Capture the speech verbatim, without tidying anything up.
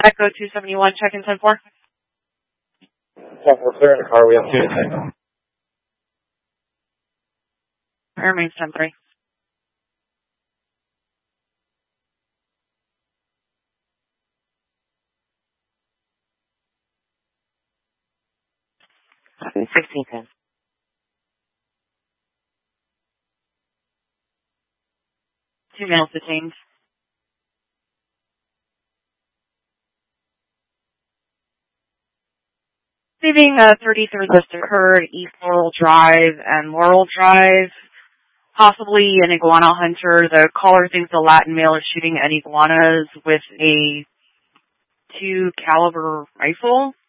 Echo two seventy-one, check-in ten four. ten four, clear in the car. We have two to take. Remains ten three. sixteen ten. Two males detained. Receiving a thirty-third list occurred East Laurel Drive and Laurel Drive. Possibly an iguana hunter. The caller thinks the Latin male is shooting at iguanas with a two caliber rifle.